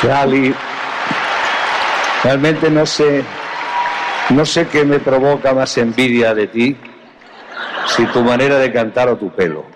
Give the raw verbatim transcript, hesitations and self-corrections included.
Lali, realmente no sé, no sé qué me provoca más envidia de ti, si tu manera de cantar o tu pelo.